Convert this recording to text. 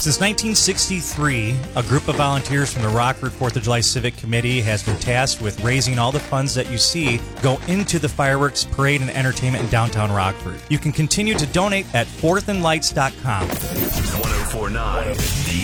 Since 1963, a group of volunteers from the Rockford 4th of July Civic Committee has been tasked with raising all the funds that you see go into the fireworks, parade, and entertainment in downtown Rockford. You can continue to donate at fourthandlights.com. 1049 The